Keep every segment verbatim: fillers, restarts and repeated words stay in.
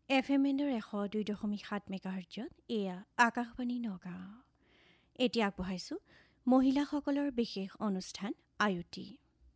F M এণ্ডৰ এশ দুই দশমিক সাত মেগাহাৰ্টজত এয়া আকাশবাণী নগাঁও। এতিয়া আগবঢ়াইছোঁ মহিলাসকলৰ বিশেষ অনুষ্ঠান আয়ুতি।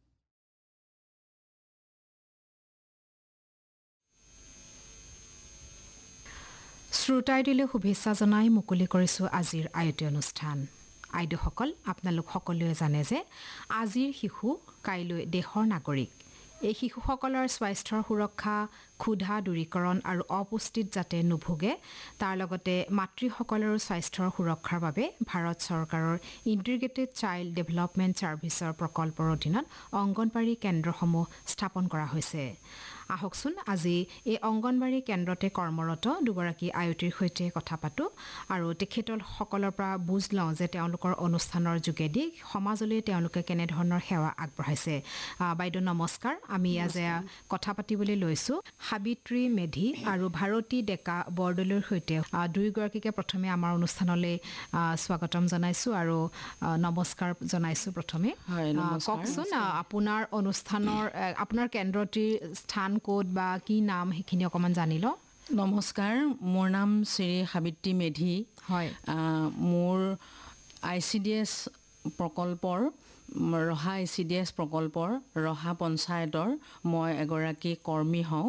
শ্ৰোতাইদিলৈ শুভেচ্ছা জনাই মুকলি কৰিছোঁ আজিৰ আয়ুতি অনুষ্ঠান। আইদেউসকল, আপোনালোক সকলোৱে জানে যে আজিৰ শিশু কাইলৈ দেশৰ নাগৰিক। এই শিশুসকলৰ স্বাস্থ্যৰ সুৰক্ষা, ক্ষুধা দূৰীকৰণ আৰু অপুষ্টিত যাতে নুভোগে, তাৰ লগতে মাতৃসকলৰো স্বাস্থ্যৰ সুৰক্ষাৰ বাবে ভাৰত চৰকাৰৰ ইণ্টিগ্ৰেটেড চাইল্ড ডেভেলপমেণ্ট ছাৰ্ভিচৰ প্ৰকল্পৰ অধীনত অংগনবাড়ী কেন্দ্ৰসমূহ স্থাপন কৰা হৈছে। আহকচোন আজি এই অংগনবাড়ী কেন্দ্ৰতে কৰ্মৰত দুগৰাকী আয়ুতিৰ সৈতে কথা পাতোঁ আৰু তেখেতসকলৰ পৰা বুজ লওঁ যে তেওঁলোকৰ অনুষ্ঠানৰ যোগেদি সমাজলৈ তেওঁলোকে কেনেধৰণৰ সেৱা আগবঢ়াইছে। বাইদেউ নমস্কাৰ। আমি আজি কথা পাতিবলৈ লৈছোঁ সাবিত্ৰী মেধি আৰু ভাৰতী ডেকা বৰদলৈৰ সৈতে। দুয়োগৰাকীকে প্ৰথমে আমাৰ অনুষ্ঠানলৈ স্বাগতম জনাইছোঁ আৰু নমস্কাৰ জনাইছোঁ। প্ৰথমে কওকচোন আপোনাৰ অনুষ্ঠানৰ আপোনাৰ কেন্দ্ৰটিৰ স্থান ক'ত বা কি নাম সেইখিনি অকণমান জানি লওঁ। নমস্কাৰ, মোৰ নাম শ্ৰী সাবিত্ৰী মেধি। হয়, মোৰ আই চি ডি এছ প্ৰকল্পৰ ৰহা আই চি ডি এছ প্ৰকল্পৰ ৰহা পঞ্চায়তৰ মই এগৰাকী কৰ্মী হওঁ।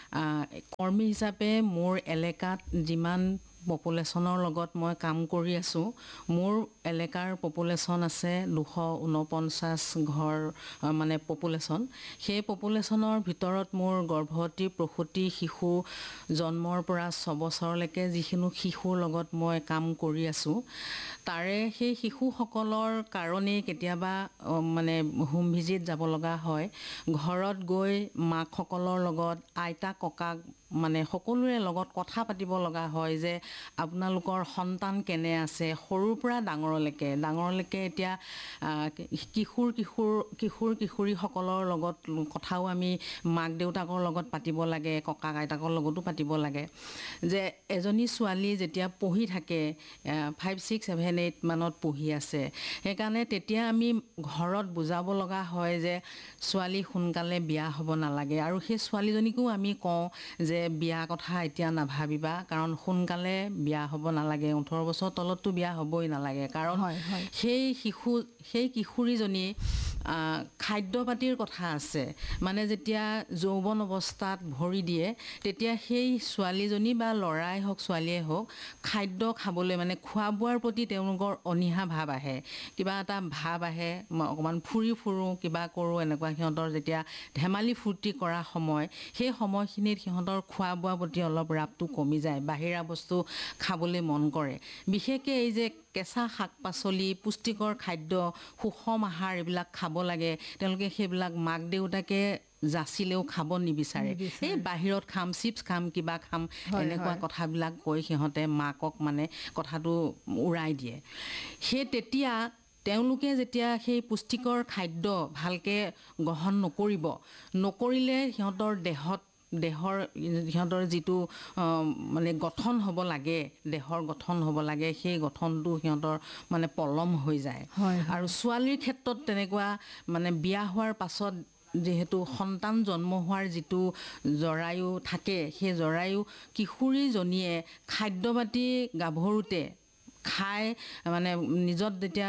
কৰ্মী হিচাপে মোৰ এলেকাত যিমান পপুলেশ্যনৰ লগত মই কাম কৰি আছোঁ, মোৰ এলেকাৰ পপুলেশ্যন আছে দুশ ঊনপঞ্চাছ ঘৰ মানে পপুলেশ্যন। সেই পপুলেশ্যনৰ ভিতৰত মোৰ গৰ্ভৱতী প্ৰসূতি শিশু জন্মৰ পৰা ছবছৰলৈকে যিখিনি শিশুৰ লগত মই কাম কৰি আছোঁ, তাৰে সেই শিশুসকলৰ কাৰণেই কেতিয়াবা মানে হোম ভিজিট যাব লগা হয়। ঘৰত গৈ মাকসকলৰ লগত, আইতা ককাক মানে সকলোৰে লগত কথা পাতিব লগা হয় যে আপোনালোকৰ সন্তান কেনে আছে, সৰুৰ পৰা ডাঙৰলৈকে ডাঙৰলৈকে এতিয়া কিশোৰ কিশোৰ কিশোৰ কিশোৰীসকলৰ লগত কথাও আমি মাক দেউতাকৰ লগত পাতিব লাগে, ককাক আইতাকৰ লগতো পাতিব লাগে যে এজনী ছোৱালী যেতিয়া পঢ়ি থাকে, ফাইভ ছিক্স ছেভেন এইট মানত পঢ়ি আছে, সেইকাৰণে তেতিয়া আমি ঘৰত বুজাব লগা হয় যে ছোৱালী সোনকালে বিয়া হ'ব নালাগে। আৰু সেই ছোৱালীজনীকো আমি কওঁ যে বিয়া কথা এতিয়া নাভাবিবা, কাৰণ সোনকালে বিয়া হ'ব নালাগে, ওঠৰ বছৰ তলততো বিয়া হ'বই নালাগে। কাৰণ সেই শিশু সেই কিশোৰীজনী খাদ্য পাতিৰ কথা আছে, মানে যেতিয়া যৌৱন অৱস্থাত ভৰি দিয়ে তেতিয়া সেই ছোৱালীজনী বা ল'ৰাই হওক ছোৱালীয়ে হওক খাদ্য খাবলৈ মানে খোৱা বোৱাৰ প্ৰতি তেওঁলোকৰ অনীহা ভাৱ আহে, কিবা এটা ভাৱ আহে, অকণমান ফুৰি ফুৰোঁ কিবা কৰোঁ এনেকুৱা। সিহঁতৰ যেতিয়া ধেমালি ফূৰ্তি কৰা সময়, সেই সময়খিনিত সিহঁতৰ খোৱা বোৱাৰ প্ৰতি অলপ ৰাপটো কমি যায়, বাহিৰা বস্তু খাবলৈ মন কৰে। বিশেষকৈ এই যে কেঁচা শাক পাচলি, পুষ্টিকৰ খাদ্য, সুষম আহাৰ এইবিলাক খাব লাগে, তেওঁলোকে সেইবিলাক মাক দেউতাকে যাচিলেও খাব নিবিচাৰে। এই বাহিৰত খাম, চিপছ খাম, কিবা খাম, এনেকুৱা কথাবিলাক কৈ সিহঁতে মাকক মানে কথাটো উৰাই দিয়ে। সেই তেতিয়া তেওঁলোকে যেতিয়া সেই পুষ্টিকৰ খাদ্য ভালকৈ গ্ৰহণ নকৰিব, নকৰিলে সিহঁতৰ দেহত দেহৰ সিহঁতৰ যিটো মানে গঠন হ'ব লাগে, দেহৰ গঠন হ'ব লাগে, সেই গঠনটো সিহঁতৰ মানে পলম হৈ যায়। আৰু ছোৱালীৰ ক্ষেত্ৰত তেনেকুৱা মানে বিয়া হোৱাৰ পাছত যিহেতু সন্তান জন্ম হোৱাৰ যিটো জৰায়ু থাকে, সেই জৰায়ু কিশোৰীজনীয়ে খাদ্য পাতি গাভৰুতে খাই মানে নিজত যেতিয়া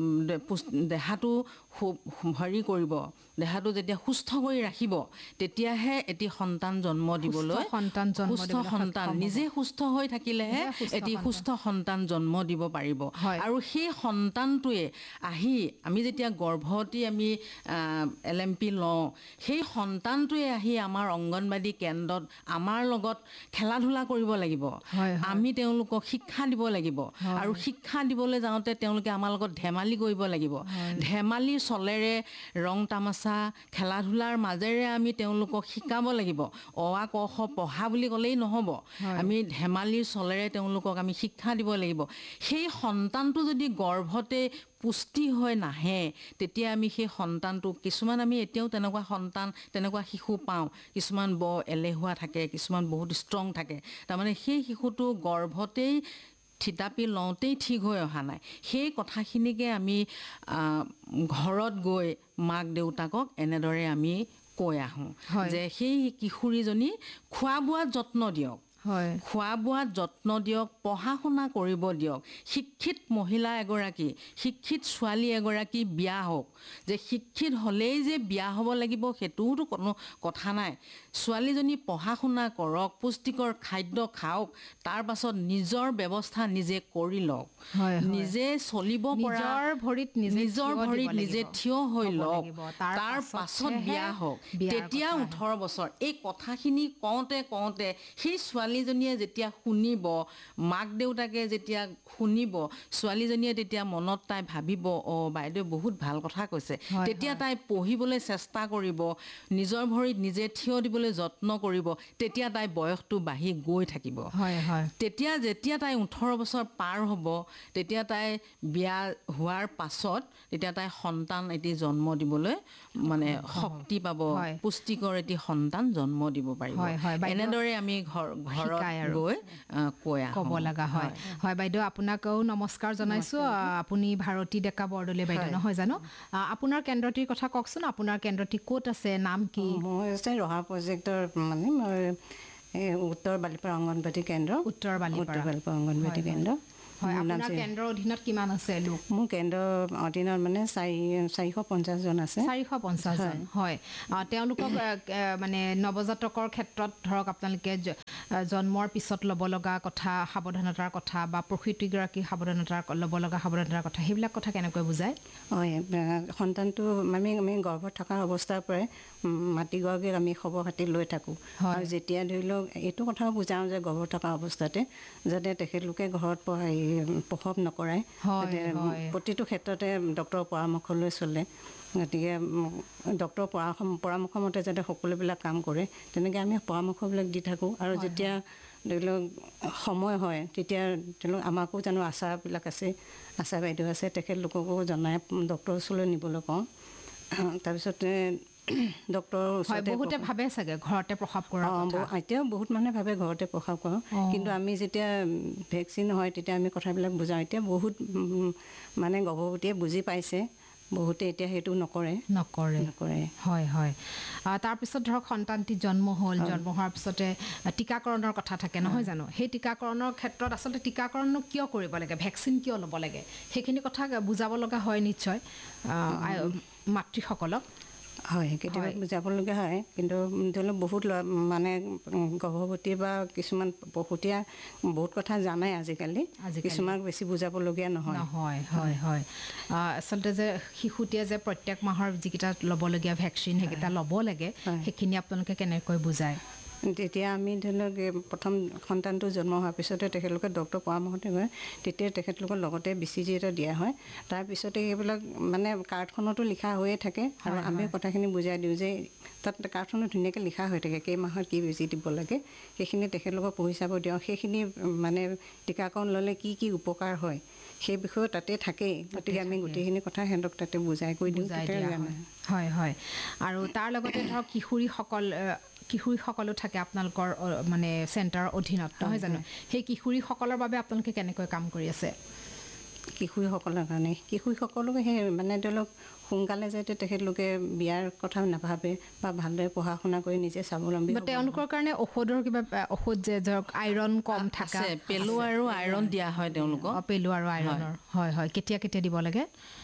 দেহাটো হেৰি কৰিব, দেহাটো যেতিয়া সুস্থ কৰি ৰাখিব, তেতিয়াহে এটি সন্তান জন্ম দিবলৈ সুস্থ সন্তান নিজে সুস্থ হৈ থাকিলেহে এটি সুস্থ সন্তান জন্ম দিব পাৰিব। আৰু সেই সন্তানটোৱে আহি আমি যেতিয়া গৰ্ভৱতী আমি এল এম পি লওঁ, সেই সন্তানটোৱে আহি আমাৰ অংগনবাদী কেন্দ্ৰত আমাৰ লগত খেলা ধূলা কৰিব লাগিব, আমি তেওঁলোকক শিক্ষা দিব লাগিব। আৰু শিক্ষা দিবলৈ যাওঁতে তেওঁলোকে আমাৰ লগত ধেমালি কৰিব লাগিব। ধেমালিৰ চলেৰে, ৰং তামাচা, খেলা ধূলাৰ মাজেৰে আমি তেওঁলোকক শিকাব লাগিব। অ আ ক খ পঢ়া বুলি ক'লেই নহ'ব, আমি ধেমালিৰ চলেৰে তেওঁলোকক আমি শিক্ষা দিব লাগিব। সেই সন্তানটো যদি গৰ্ভতে পুষ্টি হৈ নাহে, তেতিয়া আমি সেই সন্তানটো, কিছুমান আমি এতিয়াও তেনেকুৱা সন্তান তেনেকুৱা শিশু পাওঁ, কিছুমান বৰ এলেহুৱা থাকে, কিছুমান বহুত ষ্ট্ৰং থাকে, তাৰমানে সেই শিশুটো গৰ্ভতেই থিতাপি লওঁতেই ঠিক হৈ অহা নাই। সেই কথাখিনিকে আমি ঘৰত গৈ মাক দেউতাকক এনেদৰে আমি কৈ আহোঁ যে সেই কিশোৰীজনী খোৱা বোৱাত যত্ন দিয়ক, খোৱা বোৱাত যত্ন দিয়ক, পঢ়া শুনা কৰিব দিয়ক। শিক্ষিত মহিলা এগৰাকী, শিক্ষিত ছোৱালী এগৰাকী বিয়া হওক, যে শিক্ষিত হ'লেই যে বিয়া হ'ব লাগিব সেইটোওতো কোনো কথা নাই। ছোৱালীজনী পঢ়া শুনা কৰক, পুষ্টিকৰ খাদ্য খাওক, তাৰ পাছত নিজৰ ব্যৱস্থা নিজে কৰি লওক, নিজে চলিব পৰা, নিজৰ ভৰিত নিজে থিয় হৈ লওক, তাৰ পাছত বিয়া হওক, তেতিয়া ওঠৰ বছৰ। এই কথাখিনি কওঁতে কওঁতে সেই ছোৱালীজনীয়ে যেতিয়া শুনিব, মাক দেউতাকে যেতিয়া শুনিব, ছোৱালীজনীয়ে তেতিয়া মনত তাই ভাবিব, অ বাইদেউ বহুত ভাল কথা কৈছে। তেতিয়া তাই পঢ়িবলৈ চেষ্টা কৰিব, নিজৰ ভৰিত নিজে থিয় দিবলৈ যত্ন কৰিব। তেতিয়া তাই বয়সটো বাঢ়ি গৈ থাকিব। তেতিয়া যেতিয়া তাই ওঠৰ বছৰ পাৰ হ'ব, তেতিয়া তাই বিয়া হোৱাৰ পাছত তেতিয়া তাই সন্তান এটি জন্ম দিবলৈ মানে শক্তি পাব, পুষ্টিকৰ এটি সন্তান জন্ম দিব পাৰিব। এনেদৰে আমি ঘৰ ঘৰত গৈ কৈ ক'ব লগা হয়। হয় বাইদেউ, আপোনাকেও নমস্কাৰ জনাইছোঁ। আপুনি ভাৰতী ডেকা বৰদলৈ বাইদেউ নহয় জানো? আপোনাৰ কেন্দ্ৰটিৰ কথা কওকচোন। আপোনাৰ কেন্দ্ৰটি ক'ত আছে, নাম কি? মই আছে ৰহা প্ৰজেক্টৰ, মানে মই উত্তৰ বালিপাৰা অংগনবাদী কেন্দ্ৰ। উত্তৰ বালিপাৰা অংগনবাদী কেন্দ্ৰ। হয়, আপোনাৰ কেন্দ্ৰৰ অধীনত কিমান আছে লোক? মোৰ কেন্দ্ৰৰ অধীনত মানে চাৰি চাৰিশ পঞ্চাছজন আছে। চাৰিশ পঞ্চাছজন হয়। তেওঁলোকক মানে নৱজাতকৰ ক্ষেত্ৰত ধৰক আপোনালোকে জন্মৰ পিছত ল'ব লগা কথা, সাৱধানতাৰ কথা, বা প্ৰসূতিগৰাকী সাৱধানতাৰ ল'ব লগা সাৱধানতাৰ কথা, সেইবিলাক কথা কেনেকৈ বুজায়? হয়, সন্তানটো আমি আমি গৰ্ভত থকা অৱস্থাৰ পৰাই মাতৃগৰাকীক আমি খবৰ খাতি লৈ থাকোঁ। আৰু যেতিয়া ধৰি লওক এইটো কথাও বুজাওঁ যে গৰ্ভত থকা অৱস্থাতে যাতে তেখেতলোকে ঘৰত পঢ়াই প্ৰসৱ নকৰায়, প্ৰতিটো ক্ষেত্ৰতে ডক্তৰৰ পৰামৰ্শ লৈ চলে। গতিকে ডক্তৰৰ পৰামৰ্শ পৰামৰ্শমতে যাতে সকলোবিলাক কাম কৰে, তেনেকৈ আমি পৰামৰ্শবিলাক দি থাকোঁ। আৰু যেতিয়া ধৰি লওক সময় হয়, তেতিয়া ধৰি লওক আমাকো জানো আশাবিলাক আছে, আশা বাইদেউ আছে, তেখেতলোককো জনাই ডক্তৰৰ ওচৰলৈ নিবলৈ কওঁ। তাৰপিছতে ডক্তৰৰ ওচৰতে বহুতে ভাবে চাগে ঘৰতে প্ৰসৱ কৰা কথা। এতিয়াও বহুত মানুহে ভাবে ঘৰতে প্ৰসৱ কৰোঁ, কিন্তু আমি যেতিয়া ভেকচিন হয় তেতিয়া আমি কথাবিলাক বুজাওঁ। এতিয়া বহুত মানে গৰ্ভৱতীয়ে বুজি পাইছে, বহুতে এতিয়া সেইটো নকৰে নকৰে নকৰে হয় হয়। তাৰপিছত ধৰক সন্তানটি জন্ম হ'ল, জন্ম হোৱাৰ পিছতে টীকাকৰণৰ কথা থাকে নহয় জানো? সেই টীকাকৰণৰ ক্ষেত্ৰত আচলতে টীকাকৰণনো কিয় কৰিব লাগে, ভেকচিন কিয় ল'ব লাগে, সেইখিনি কথা বুজাব লগা হয় নিশ্চয় মাতৃসকলক। হয়, কেতিয়াবা বুজাবলগীয়া হয়, কিন্তু ধৰি লওক বহুত মানে গৰ্ভৱতী বা কিছুমান প্ৰসূতীয়া বহুত কথা জানে আজিকালি, কিছুমান বেছি বুজাবলগীয়া নহয়। হয় হয় হয়। আচলতে যে শিশুটিয়ে যে প্ৰত্যেক মাহৰ যিকেইটা ল'বলগীয়া ভেকচিন সেইকেইটা ল'ব লাগে, সেইখিনি আপোনালোকে কেনেকৈ বুজায়? তেতিয়া আমি ধৰি লওক প্ৰথম সন্তানটো জন্ম হোৱাৰ পিছতে তেখেতলোকে ডক্তৰৰ পৰামৰ্শতে কৰে, তেতিয়া তেখেতলোকৰ লগতে বি চি জি এটা দিয়া হয়। তাৰপিছতে এইবিলাক মানে কাৰ্ডখনতো লিখা হৈয়ে থাকে, আৰু আমি কথাখিনি বুজাই দিওঁ যে তাত কাৰ্ডখনত ধুনীয়াকৈ লিখা হৈ থাকে কেই মাহত কি বেজি দিব লাগে, সেইখিনি তেখেতলোকক পঢ়ি চাব দিওঁ। সেইখিনি মানে টীকাকৰণ ল'লে কি কি উপকাৰ হয় সেই বিষয়ে তাতে থাকেই, গতিকে আমি গোটেইখিনি কথা সিহঁতক তাতে বুজাই কৰি দিওঁ। হয় হয়। আৰু তাৰ লগতে ধৰক কিশোৰীসকল কিশোৰীসকলো থাকে আপোনালোকৰ মানে চেণ্টাৰৰ অধীনত নহয় জানো? সেই কিশোৰীসকলৰ বাবে আপোনালোকে কেনেকৈ কাম কৰি আছে? কিশোৰীসকলৰ কাৰণে কিশোৰীসকলক সেই মানে ধৰি লওক সোনকালে যাতে তেখেতলোকে বিয়াৰ কথা নাভাবে বা ভালদৰে পঢ়া শুনা কৰি নিজে স্বাৱলম্বী। তেওঁলোকৰ কাৰণে ঔষধৰ কিবা ঔষধ যে ধৰক আইৰণ কম থাকে, পেলু আৰু আইৰণ দিয়া হয় তেওঁলোকক। পেলু আৰু আইৰণৰ হয় হয়। কেতিয়া কেতিয়া দিব লাগে?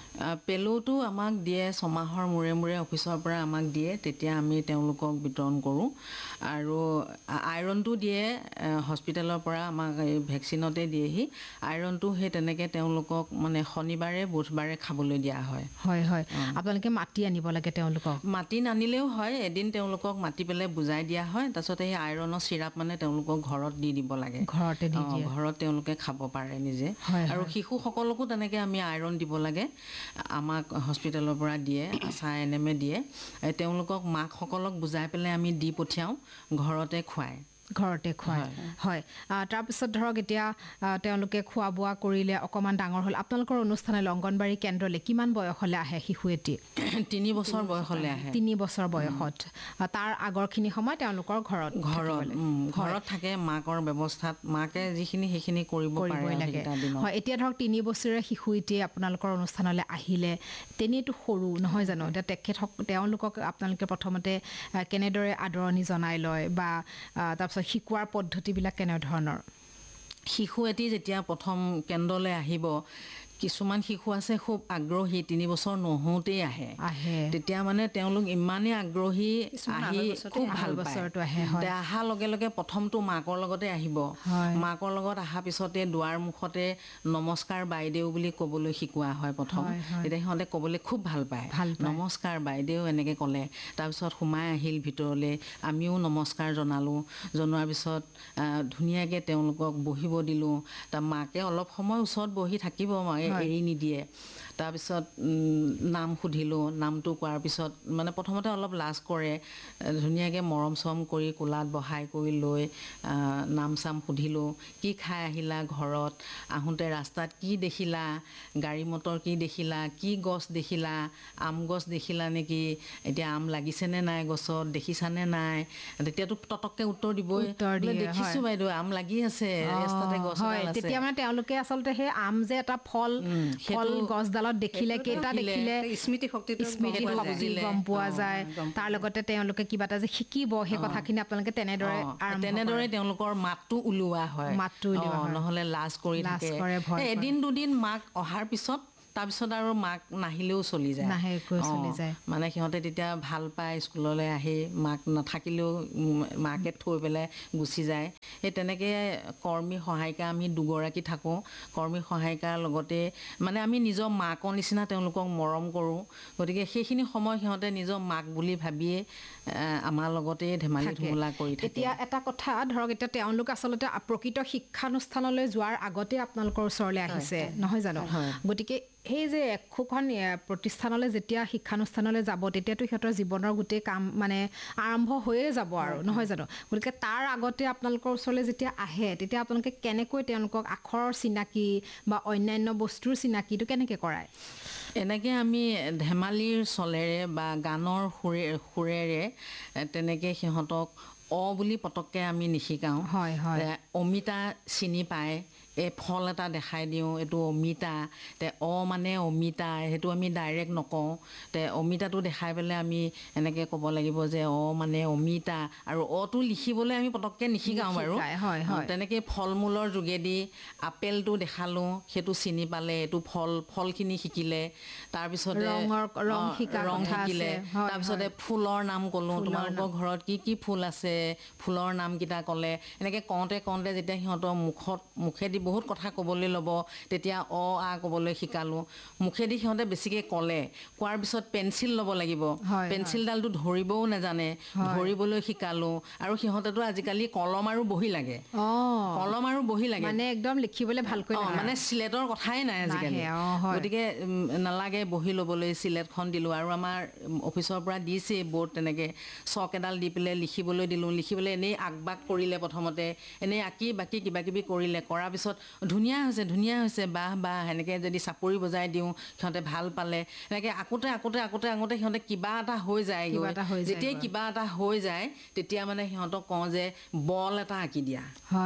পেলুটো আমাক দিয়ে ছমাহৰ মূৰে মূৰে অফিচৰ পৰা আমাক দিয়ে, তেতিয়া আমি তেওঁলোকক বিতৰণ কৰোঁ। আৰু আইৰণটো দিয়ে হস্পিটেলৰ পৰা আমাক এই ভেকচিনতে দিয়েহি। আইৰণটো সেই তেনেকৈ তেওঁলোকক মানে শনিবাৰে বুধবাৰে খাবলৈ দিয়া হয়। হয় হয়। আপোনালোকে মাতি আনিব লাগে তেওঁলোকক? মাতি নানিলেও হয়, এদিন তেওঁলোকক মাতি পেলাই বুজাই দিয়া হয়, তাৰপিছত এই আইৰণৰ চিৰাপ মানে তেওঁলোকক ঘৰত দি দিব লাগে। ঘৰতে দি দিয়ে? ঘৰত তেওঁলোকে খাব পাৰে নিজে। আৰু শিশুসকলকো তেনেকৈ আমি আইৰণ দিব লাগে, আমাক হস্পিটেলৰ পৰা দিয়ে, আশা এন এমে দিয়ে। তেওঁলোকক মাকসকলক বুজাই পেলাই আমি দি পঠিয়াওঁ, ঘৰতে খুৱায়। ঘৰতে খুৱায় হয়। তাৰপিছত ধৰক এতিয়া তেওঁলোকে খোৱা বোৱা কৰিলে অকণমান ডাঙৰ হ'ল, আপোনালোকৰ অনুষ্ঠানলৈ অংগনবাড়ী কেন্দ্ৰলৈ কিমান বয়সলৈ আহে শিশু এটি? তিনি বছৰ বয়সলৈ আহে। তিনি বছৰ বয়সত তাৰ আগৰখিনি সময় তেওঁলোকৰ ঘৰত ঘৰত ঘৰত থাকে, মাকৰ ব্যৱস্থাত মাকে যিখিনি সেইখিনি কৰিব কৰিবই লাগে। হয়, এতিয়া ধৰক তিনি বছৰীয়া শিশু এটিয়ে আপোনালোকৰ অনুষ্ঠানলৈ আহিলে, তেনেইতো সৰু নহয় জানো? এতিয়া তেখেত তেওঁলোকক আপোনালোকে প্ৰথমতে কেনেদৰে আদৰণি জনাই লয়, বা তাৰপিছত নিশ্চয় শিকোৱাৰ পদ্ধতিবিলাক কেনেধৰণৰ শিশু এটি যেতিয়া প্ৰথম কেন্দ্ৰলৈ আহিব কিছুমান শিশু আছে খুব আগ্ৰহী তিনি বছৰ নহওঁতেই আহে আহে তেতিয়া মানে তেওঁলোক ইমানেই আগ্ৰহী আহি খুব ভাল বছৰটো পায় আহে হয় অহাৰ লগে লগে প্ৰথমটো মাকৰ লগতে আহিব মাকৰ লগত অহাৰ পিছতে দুৱাৰ মুখতে নমস্কাৰ বাইদেউ বুলি ক'বলৈ শিকোৱা হয় প্ৰথম তেতিয়া সিহঁতে ক'বলৈ খুব ভাল পায় নমস্কাৰ বাইদেউ এনেকৈ ক'লে তাৰপিছত সোমাই আহিল ভিতৰলৈ আমিও নমস্কাৰ জনালোঁ জনোৱাৰ পিছত ধুনীয়াকৈ তেওঁলোকক বহিব দিলোঁ তাৰ মাকে অলপ সময় ওচৰত বহি থাকিব এৰি নিদিয়ে তাৰপিছত নাম সুধিলোঁ নামটো কোৱাৰ পিছত মানে প্ৰথমতে অলপ লাজ কৰে ধুনীয়াকৈ মৰম চৰম কৰি কোলাত বহাই কৰি লৈ নাম চাম সুধিলোঁ কি খাই আহিলা ঘৰত আহোঁতে ৰাস্তাত কি দেখিলা গাড়ী মটৰ কি দেখিলা কি গছ দেখিলা আম গছ দেখিলা নেকি এতিয়া আম লাগিছেনে নাই গছত দেখিছানে নাই তেতিয়াতো ততককৈ উত্তৰ দিবই দেখিছোঁ বাইদেউ আম লাগি আছে ৰাস্তাতে গছ আছে তেতিয়া মানে তেওঁলোকে আচলতে সেই আম যে এটা ফল ফল গছডালত দেখিলে কেইটা দেখিলে স্মৃতি শক্তিটো স্মৃতি শক্তি গম পোৱা যায় তাৰ লগতে তেওঁলোকে কিবা এটা যে শিকিব সেই কথাখিনি আপোনালোকে তেনেদৰে তেনেদৰে তেওঁলোকৰ মাতটো ওলোৱা হয় মাতটো ওলোৱা হয় নহ'লে লাজ কৰি থাকে এদিন দুদিন মাক অহাৰ পিছত তাৰপিছত আৰু মাক নাহিলেও চলি যায় মানে সিহঁতে তেতিয়া ভাল পায় স্কুললৈ আহি মাক নাথাকিলেও মাকে থৈ পেলাই গুচি যায় সেই তেনেকৈ কৰ্মী সহায়িকা আমি দুগৰাকী থাকোঁ কৰ্মী সহায়িকাৰ লগতে মানে আমি নিজৰ মাকৰ নিচিনা তেওঁলোকক মৰম কৰোঁ গতিকে সেইখিনি সময় সিহঁতে নিজৰ মাক বুলি ভাবিয়ে আমাৰ লগতে ধেমালি ধুমুলা কৰি থাকে এতিয়া এটা কথা ধৰক এতিয়া তেওঁলোক আচলতে প্ৰকৃত শিক্ষানুষ্ঠানলৈ যোৱাৰ আগতে আপোনালোকৰ ওচৰলৈ আহিছে নহয় জানো গতিকে সেই যে একোখন প্ৰতিষ্ঠানলৈ যেতিয়া শিক্ষানুষ্ঠানলৈ যাব তেতিয়াতো সিহঁতৰ জীৱনৰ গোটেই কাম মানে আৰম্ভ হৈয়ে যাব আৰু নহয় জানো গতিকে তাৰ আগতে আপোনালোকৰ ওচৰলৈ যেতিয়া আহে তেতিয়া আপোনালোকে কেনেকৈ তেওঁলোকক আখৰৰ চিনাকি বা অন্যান্য বস্তুৰ চিনাকিটো কেনেকৈ কৰায় এনেকৈ আমি ধেমালিৰ চলেৰে বা গানৰ সুৰে সুৰেৰে তেনেকৈ সিহঁতক অ বুলি পটককৈ আমি নিশিকাওঁ হয় হয় অমিতা চিনি পায় এই ফল এটা দেখাই দিওঁ এইটো অমিতা তে অ মানে অমিতা সেইটো আমি ডাইৰেক্ট নকওঁ তে অমিতাটো দেখাই পেলাই আমি এনেকৈ ক'ব লাগিব যে অ মানে অমিতা আৰু অটো লিখিবলৈ আমি পটককৈ নিশিকাওঁ বাৰু তেনেকৈ ফল মূলৰ যোগেদি আপেলটো দেখালোঁ সেইটো চিনি পালে এইটো ফল ফলখিনি শিকিলে তাৰপিছতে ৰং শিকিলে তাৰপিছতে ফুলৰ নাম ক'লোঁ তোমালোকৰ ঘৰত কি কি ফুল আছে ফুলৰ নামকেইটা ক'লে এনেকৈ কওঁতে কওঁতে যেতিয়া সিহঁতৰ মুখত মুখেদি বহুত কথা ক'বলৈ ল'ব তেতিয়া অ আ ক'বলৈ শিকালোঁ মুখেদি সিহঁতে বেছিকৈ ক'লে কোৱাৰ পিছত পেঞ্চিল ল'ব লাগিব পেঞ্চিলডালটো ধৰিবও নাজানে ধৰিবলৈ শিকালোঁ আৰু সিহঁতেতো আজিকালি কলম আৰু বহি লাগে কলম আৰু বহি লাগে মানে একদম লিখিবলৈ ভালকৈ মানে চিলেটৰ কথাই নাই আজিকালি গতিকে নালাগে বহি ল'বলৈ চিলেটখন দিলোঁ আৰু আমাৰ অফিচৰ পৰা দিছে বৰ্ড তেনেকৈ চক এডাল দি পেলাই লিখিবলৈ দিলোঁ লিখিবলৈ এনেই আগবাগ কৰিলে প্ৰথমতে এনেই আঁকি বাকি কিবা কিবি কৰিলে কৰাৰ পিছত ধুনীয়া হৈছে ধুনীয়া হৈছে বাহ বাহ সেনেকৈ যদি চাপৰি বজাই দিওঁ সিহঁতে ভাল পালে এনেকৈ আকোতে আকোতে আকোতে আকোতে সিহঁতে কিবা এটা হৈ যায় যেতিয়াই কিবা এটা হৈ যায় তেতিয়া মানে সিহঁতক কওঁ যে বল এটা আঁকি দিয়া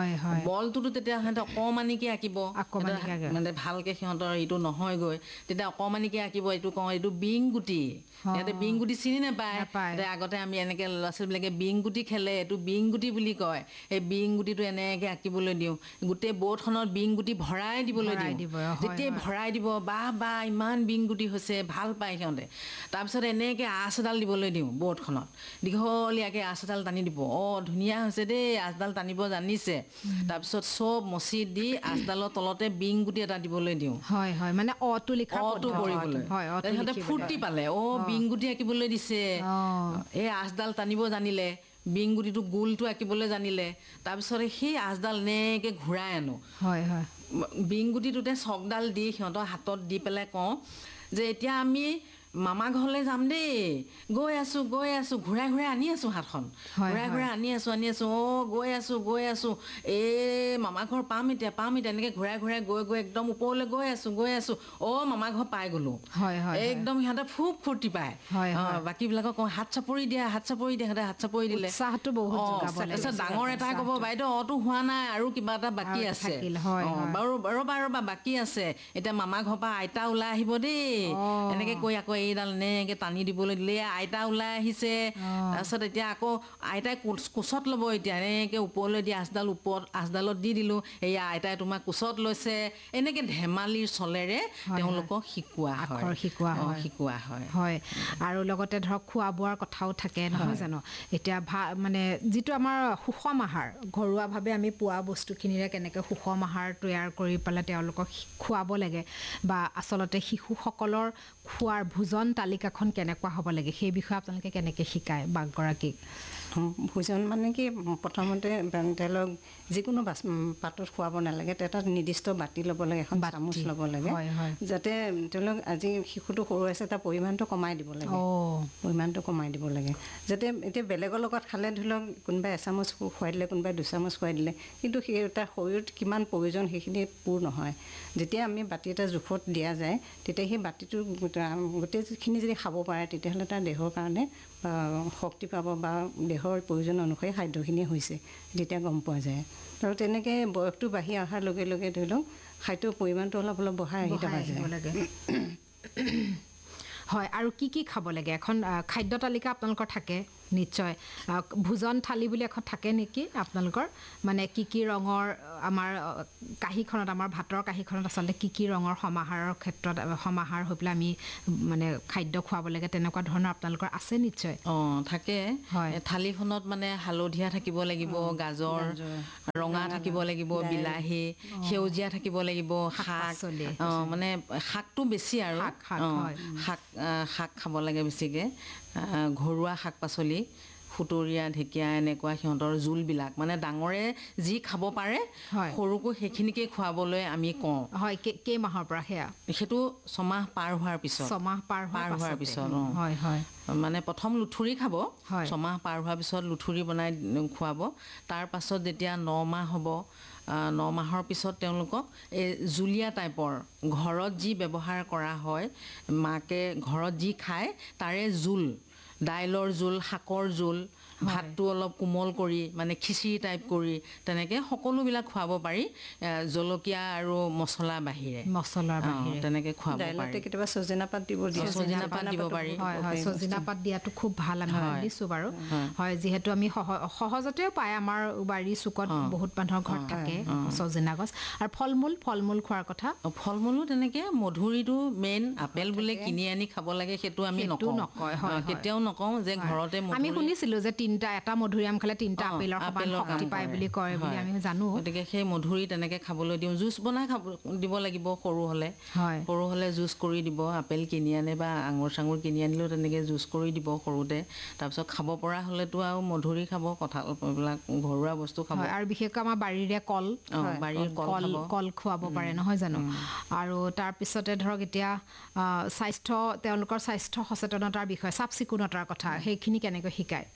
বলটোতো তেতিয়া সিহঁতে অকণমানিকৈ আঁকিব মানে ভালকৈ সিহঁতৰ এইটো নহয়গৈ তেতিয়া অকণমানিকৈ আঁকিব এইটো কওঁ এইটো বিং গুটি সিহঁতে বিং গুটি চিনি নাপায় আগতে আমি এনেকৈ ল'ৰা ছোৱালীবিলাকে বিং গুটি খেলে এইটো বিং গুটি বুলি কয় সেই বিং গুটিটো এনেকৈ আঁকিবলৈ দিওঁ গোটেই বৰ্ডখনত বিং গুটি ভৰাই দিবলৈ দিওঁ যেতিয়াই ভৰাই দিব বাহ বাহ ইমান বিং গুটি হৈছে ভাল পায় সিহঁতে তাৰপিছত এনেকৈ আঁচ এডাল দিবলৈ দিওঁ বৰ্ডখনত দীঘলীয়াকৈ আঁচ এডাল টানি দিব অঁ ধুনীয়া হৈছে দেই আঁচডাল টানিব জানিছে তাৰপিছত চব মচি দি আঁচডালৰ তলতে বিং গুটি এটা দিবলৈ দিওঁ হয় হয় মানে অটো লিখা অটো কৰিবলৈ সিহঁতে ফূৰ্তি পালে অঁ বিং গুটি আঁকিবলৈ দিছে এই আঁচডাল টানিব জানিলে বিং গুটিটো গোলটো আঁকিবলৈ জানিলে তাৰপিছতে সেই আঁচডাল এনেকৈ ঘূৰাই আনো হয় হয় বিং গুটিটোতে চকডাল দি সিহঁতৰ হাতত দি পেলাই কওঁ যে এতিয়া আমি মামা ঘৰলৈ যাম দেই গৈ আছোঁ গৈ আছোঁ ঘূৰাই ঘূৰাই আনি আছোঁ হাতখন ঘূৰাই ঘূৰাই আনি আছোঁ আনি আছোঁ অঁ গৈ আছোঁ গৈ আছোঁ এই মামা ঘৰ পাম এতিয়া পাম এতিয়া এনেকৈ ঘূৰাই ঘূৰাই গৈ গৈ একদম ওপৰলৈ গৈ আছোঁ গৈ আছোঁ অঁ মামা ঘৰ পাই গ'লোঁ একদম সিহঁতে খুব ফূৰ্তি পায় বাকীবিলাকক কওঁ হাত চাপৰি দিয়া হাত চাপৰি দিয়া সিহঁতে হাত চাপৰি দিলে তাৰপিছত ডাঙৰ এটাই ক'ব বাইদেউ অটো হোৱা নাই আৰু কিবা এটা বাকী আছে বাৰু ৰ'বা ৰ'বা বাকী আছে এতিয়া মামা ঘৰৰ পৰা আইতা ওলাই আহিব দেই এনেকৈ কৈ আকৌ এইডাল এনেকৈ টানি দিবলৈ দিলে আইতা ওলাই আহিছে তাৰপিছত এতিয়া আকৌ আইতাই কোচত ল'ব এতিয়া এনেকৈ ওপৰলৈ দি আঁচডাল ওপৰত আঁচডালত দি দিলোঁ এয়া আইতাই তোমাক কোচত লৈছে এনেকৈ ধেমালিৰ চলেৰে তেওঁলোকক শিকোৱা হয় শিকোৱা হয় শিকোৱা হয় হয় আৰু লগতে ধৰক খোৱা বোৱাৰ কথাও থাকে নহয় জানো এতিয়া মানে যিটো আমাৰ সুষম আহাৰ ঘৰুৱাভাৱে আমি পোৱা বস্তুখিনিৰে কেনেকৈ সুষম আহাৰ তৈয়াৰ কৰি পেলাই তেওঁলোকক খুৱাব লাগে বা আচলতে শিশুসকলৰ খোৱাৰ ভোজন তালিকাখন কেনেকুৱা হ'ব লাগে সেই বিষয়ে আপোনালোকে কেনেকৈ শিকায় বাকগৰাকীক ভোজন মানে কি প্ৰথমতে তেওঁলোক যিকোনো পাত্ৰত খুৱাব নালাগে এটা নিৰ্দিষ্ট বাতি ল'ব লাগে এখন চামুচ ল'ব লাগে যাতে তেওঁলোক আজি শিশুটো সৰু আছে তাৰ পৰিমাণটো কমাই দিব লাগে পৰিমাণটো কমাই দিব লাগে যাতে এতিয়া বেলেগৰ লগত খালে ধৰি লওক কোনোবাই এচামুচ খুৱাই দিলে কোনোবাই দুচামুচ খুৱাই দিলে কিন্তু সেই তাৰ শৰীৰত কিমান প্ৰয়োজন সেইখিনি পূৰ নহয় যেতিয়া আমি বাতি এটা জোখত দিয়া যায় তেতিয়া সেই বাতিটো গোটেইখিনি যদি খাব পাৰে তেতিয়াহ'লে তাৰ দেহৰ কাৰণে শক্তি পাব বা দেহৰ প্ৰয়োজন অনুসৰি খাদ্যখিনি হৈছে যেতিয়া গম পোৱা যায় আৰু তেনেকৈ বয়সটো বাঢ়ি অহাৰ লগে লগে ধৰি লওক খাদ্যৰ পৰিমাণটো অলপ অলপ বঢ়াই আহি থকা যায় হয় আৰু কি কি খাব লাগে এখন খাদ্য তালিকা আপোনালোকৰ থাকে নিশ্চয় ভোজন থালি বুলি এখন থাকে নেকি আপোনালোকৰ মানে কি কি ৰঙৰ আমাৰ কাঁহীখনত আমাৰ ভাতৰ কাঁহীখনত আচলতে কি কি ৰঙৰ সমাহাৰৰ ক্ষেত্ৰত সমাহাৰ হৈ পেলাই আমি মানে খাদ্য খুৱাব লাগে তেনেকুৱা ধৰণৰ আপোনালোকৰ আছে নিশ্চয় অঁ থাকে থালিখনত মানে হালধীয়া থাকিব লাগিব গাজৰ ৰঙা থাকিব লাগিব বিলাহী সেউজীয়া থাকিব লাগিব শাক মানে শাকটো বেছি আৰু শাক শাক খাব লাগে বেছিকৈ ঘৰুৱা শাক পাচলি খুতৰীয়া ঢেকীয়া এনেকুৱা সিহঁতৰ জোলবিলাক মানে ডাঙৰে যি খাব পাৰে সৰুকো সেইখিনিকে খুৱাবলৈ আমি কওঁ হয় কেই মাহৰ পৰা সেয়া সেইটো ছমাহ পাৰ হোৱাৰ পিছত ছমাহ পাৰ হোৱাৰ পিছত হয় হয় মানে প্ৰথম লুঠুৰি খাব ছমাহ পাৰ হোৱাৰ পিছত লুঠুৰি বনাই খুৱাব তাৰ পাছত যেতিয়া ন মাহ হ'ব ন মাহৰ পিছত তেওঁলোকক এই জুলীয়া টাইপৰ ঘৰত যি ব্যৱহাৰ কৰা হয় মাকে ঘৰত যি খায় তাৰে জোল দাইলৰ জোল শাকৰ জোল ভাতটো অলপ কোমল কৰি মানে খিচিৰি টাইপ কৰি তেনেকৈ সকলোবিলাক খুৱাব পাৰি জলকীয়া আৰু মছলা বাহিৰে মছলাৰ বাহিৰে তেনেকৈ খুৱাব পাৰি কেতিয়াবা সজিনা পাত দিব দিয়ে সজিনা পাত দিব পাৰি হয় হয় সজিনা পাত দিয়াটো খুব ভাল আমি দিছোঁ বাৰু হয় যিহেতু আমি সহজতেও পায় আমাৰ বাৰী চুকত বহুত মানুহৰ ঘৰত থাকে সজিনা গছ আৰু ফল মূল ফল মূল খোৱাৰ কথা ফল মূলো তেনেকৈ মধুৰিটো মেইন আপেল বোলে কিনি আনি খাব লাগে সেইটো আমি নকওঁ কেতিয়াও নকওঁ যে ঘৰতে আমি শুনিছিলোঁ যে তিনিটা এটা মধুৰিআম খালে তিনিটা আপেলৰ সমান শক্তি পায় বুলি কয় বুলি আমি জানো গতিকে সেই মধুৰি তেনেকৈ খাবলৈ দিওঁ জুচ বনাই খাব দিব লাগিব সৰু হ'লে সৰু হ'লে জুচ কৰি দিব আপেল কিনি আনে বা আঙুৰ চাঙুৰ কিনি আনিলেও তেনেকৈ জুচ কৰি দিব সৰুতে তাৰপিছত খাব পৰা হ'লেতো আৰু মধুৰি খাব কঁঠাল এইবিলাক ঘৰুৱা বস্তু খাব আৰু বিশেষকৈ আমাৰ বাৰীৰে কল বাৰীৰ কল কল খুৱাব পাৰে নহয় জানো আৰু তাৰপিছতে ধৰক এতিয়া স্বাস্থ্য তেওঁলোকৰ স্বাস্থ্য সচেতনতাৰ বিষয়ে চাফ চিকুণতাৰ কথা সেইখিনি কেনেকৈ শিকায়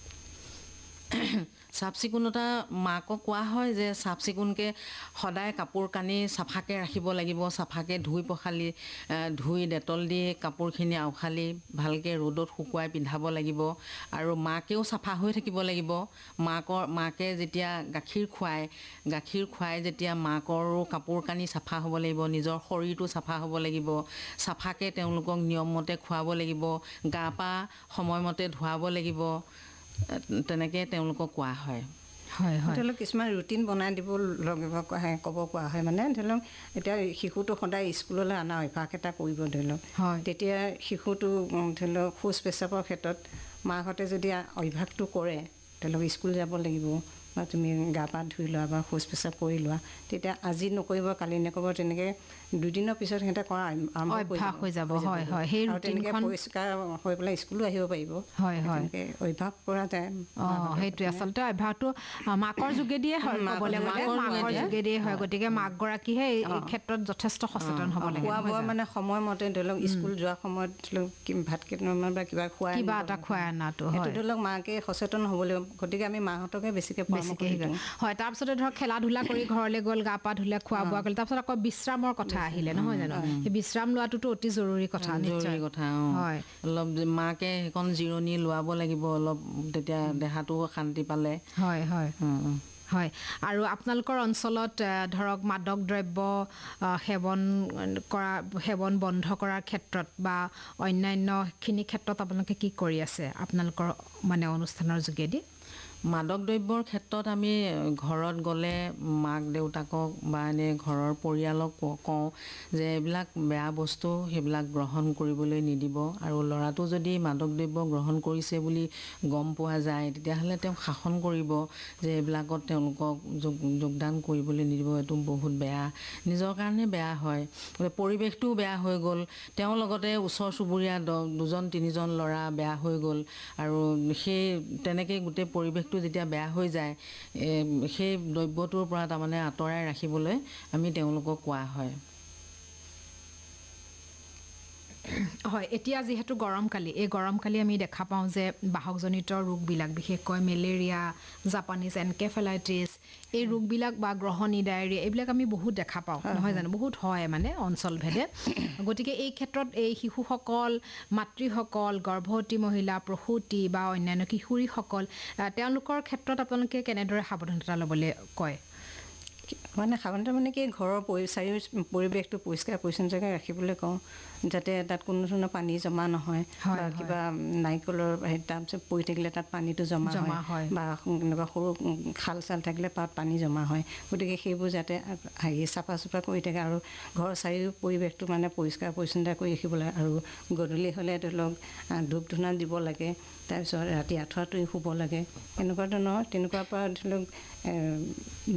চাফ চিকুণতা মাকক কোৱা হয় যে চাফ চিকুণকৈ সদায় কাপোৰ কানি চাফাকৈ ৰাখিব লাগিব চাফাকৈ ধুই পখালি ধুই ডেটল দি কাপোৰখিনি আউখালি ভালকৈ ৰ'দত শুকুৱাই পিন্ধাব লাগিব আৰু মাকেও চাফা হৈ থাকিব লাগিব মাকৰ মাকে যেতিয়া গাখীৰ খুৱায় গাখীৰ খুৱাই যেতিয়া মাকৰো কাপোৰ কানি চাফা হ'ব লাগিব নিজৰ শৰীৰটো চাফা হ'ব লাগিব চাফাকৈ তেওঁলোকক নিয়মমতে খুৱাব লাগিব গা পা সময়মতে ধুৱাব লাগিব তেনেকৈ তেওঁলোকক কোৱা হয় হয় হয় ধৰি লওক কিছুমান ৰুটিন বনাই দিব লাগিব ক'ব কোৱা হয় মানে ধৰি লওক এতিয়া শিশুটো সদায় স্কুললৈ অনা অভ্যাস এটা কৰিব ধৰি লওক তেতিয়া শিশুটো ধৰি লওক শৌচ পেচাবৰ ক্ষেত্ৰত মাকহঁতে যদি অভ্যাসটো কৰে ধৰি লওক স্কুল যাব লাগিব বা তুমি গা পা ধুই লোৱা বা শৌচ পেচাব কৰি লোৱা তেতিয়া আজি নকৰিব কালি নকৰিব তেনেকৈ দুদিনৰ পিছত সিহঁতে কৰা অভ্যাস হৈ যাব হয় হয় সেই ৰুটিনখন পৰিষ্কাৰ হৈ পেলাই স্কুলো আহিব পাৰিব হয় হয় অভ্যাস কৰা যায় অঁ সেইটোৱে আচলতে অভ্যাসটো মাকৰ যোগেদিয়ে হয় ক'বলৈ গ'লে মাকৰ যোগেদিয়ে হয় গতিকে মাকগৰাকীহে এই ক্ষেত্ৰত যথেষ্ট সচেতন হ'ব লাগে খোৱা বোৱা মানে সময়মতে ধৰি লওক স্কুল যোৱাৰ সময়ত ধৰি লওক ভাত কেইটামান বা কিবা খুৱাই কিবা এটা খুৱাই অনাটো হয় ধৰি লওক মাকে সচেতন হ'ব লাগিব গতিকে আমি মাহঁতকে বেছিকৈ হয় তাৰপিছতে ধৰক খেলা ধূলা কৰি ঘৰলৈ গ'ল গা পা ধুলে খোৱা বোৱা কৰিলে তাৰপিছত আকৌ বিশ্ৰামৰ কথা আহিলে নহয় জানো সেই বিশ্ৰাম লোৱাটোতো অতি জৰুৰী কথা জৰুৰী কথা হয় অলপ মাকে সেইখন জিৰণি লোৱাব লাগিব অলপ তেতিয়া দেহাটো শান্তি পালে হয় হয় হয় আৰু আপোনালোকৰ অঞ্চলত ধৰক মাদক দ্ৰব্য সেৱন কৰা সেৱন বন্ধ কৰাৰ ক্ষেত্ৰত বা অন্যান্যখিনি ক্ষেত্ৰত আপোনালোকে কি কৰি আছে আপোনালোকৰ মানে অনুষ্ঠানৰ যোগেদি মাদক দ্ৰব্যৰ ক্ষেত্ৰত আমি ঘৰত গ'লে মাক দেউতাকক বা এনে ঘৰৰ পৰিয়ালক কওঁ যে এইবিলাক বেয়া বস্তু সেইবিলাক গ্ৰহণ কৰিবলৈ নিদিব আৰু ল'ৰাটো যদি মাদক দ্ৰব্য গ্ৰহণ কৰিছে বুলি গম পোৱা যায় তেতিয়াহ'লে তেওঁক শাসন কৰিব যে এইবিলাকত তেওঁলোকক যোগদান কৰিবলৈ নিদিব এইটো বহুত বেয়া নিজৰ কাৰণে বেয়া হয় পৰিৱেশটোও বেয়া হৈ গ'ল তেওঁৰ লগতে ওচৰ চুবুৰীয়া দুজন তিনিজন ল'ৰা বেয়া হৈ গ'ল আৰু সেই তেনেকৈ গোটেই পৰিৱেশ যেতিয়া বেয়া হৈ যায় সেই দ্ৰব্যটোৰ পৰা তাৰমানে আঁতৰাই ৰাখিবলৈ আমি তেওঁলোকক কোৱা হয় হয় এতিয়া যিহেতু গৰমকালি এই গৰমকালি আমি দেখা পাওঁ যে বাহকজনিত ৰোগবিলাক বিশেষকৈ মেলেৰিয়া জাপানীজ এনকেফেলাইটিছ এই ৰোগবিলাক বা গ্ৰহণী ডায়েৰিয়া এইবিলাক আমি বহুত দেখা পাওঁ নহয় জানো বহুত হয় মানে অঞ্চলভেদে গতিকে এই ক্ষেত্ৰত এই শিশুসকল মাতৃসকল গৰ্ভৱতী মহিলা প্ৰসূতি বা অন্যান্য কিশোৰীসকল তেওঁলোকৰ ক্ষেত্ৰত আপোনালোকে কেনেদৰে সাৱধানতা ল'বলৈ কয় মানে সাধাৰণতে মানে কি ঘৰৰ চাৰিও পৰিৱেশটো পৰিষ্কাৰ পৰিচ্ছন্নতাকৈ ৰাখিবলৈ কওঁ যাতে তাত কোনো ধৰণৰ পানী জমা নহয় বা কিবা নাৰিকলৰ তাৰপিছত পৰি থাকিলে তাত পানীটো জমা হয় বা এনেকুৱা সৰু খাল চাল থাকিলে তাত পানী জমা হয় গতিকে সেইবোৰ যাতে হেৰি চাফা চুফা কৰি থাকে আৰু ঘৰৰ চাৰিও পৰিৱেশটো মানে পৰিষ্কাৰ পৰিচ্ছন্নতা কৰি ৰাখিব লাগে আৰু গধূলি হ'লে ধৰি লওক ধূপ ধূনা দিব লাগে তাৰপিছত ৰাতি আঁঠুৱা তৰি শুব লাগে এনেকুৱা ধৰণৰ তেনেকুৱাৰ পৰা ধৰি লওক